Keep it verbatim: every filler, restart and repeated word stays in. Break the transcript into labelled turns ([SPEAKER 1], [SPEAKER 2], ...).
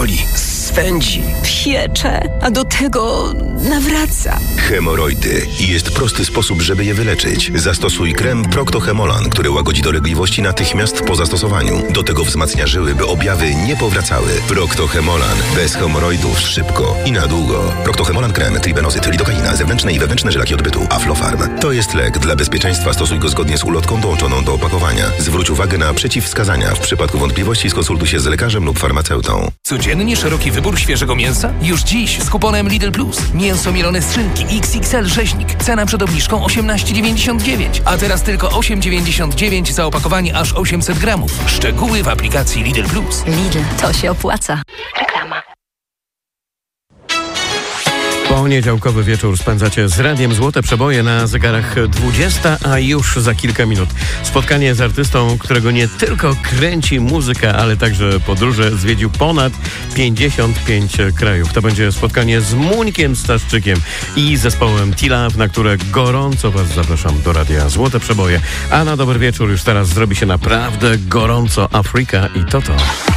[SPEAKER 1] boli, swędzi,
[SPEAKER 2] piecze, a do tego nawraca.
[SPEAKER 3] Hemoroidy. Jest prosty sposób, żeby je wyleczyć. Zastosuj krem Procto-Hemolan, który łagodzi dolegliwości natychmiast po zastosowaniu. Do tego wzmacnia żyły, by objawy nie powracały. Procto-Hemolan. Bez hemoroidów szybko i na długo. Procto-Hemolan krem, tribenozyt, lidokaina, zewnętrzne i wewnętrzne żylaki odbytu, Aflofarm. To jest lek. Dla bezpieczeństwa stosuj go zgodnie z ulotką dołączoną do opakowania. Zwróć uwagę na przeciwwskazania. W przypadku wątpliwości skonsultuj się z lekarzem lub farmaceutą.
[SPEAKER 1] Codziennie szeroki wybór świeżego mięsa? Już dziś z kuponem Lidl Plus. Mięso mielone z szynki X X L rzeźnik. Cena przed obniżką osiemnaście dziewięćdziesiąt dziewięć, a teraz tylko osiem dziewięćdziesiąt dziewięć za opakowanie aż osiemset gramów. Szczegóły w aplikacji Lidl Plus.
[SPEAKER 2] Lidl, to się opłaca. Reklama.
[SPEAKER 4] Poniedziałkowy wieczór spędzacie z Radiem Złote Przeboje na zegarach dwudziesta, a już za kilka minut spotkanie z artystą, którego nie tylko kręci muzyka, ale także podróże, zwiedził ponad pięćdziesiąt pięć krajów. To będzie spotkanie z Muńkiem Staszczykiem i zespołem T-Love, na które gorąco Was zapraszam do Radia Złote Przeboje. A na dobry wieczór już teraz zrobi się naprawdę gorąco. Afryka i Toto.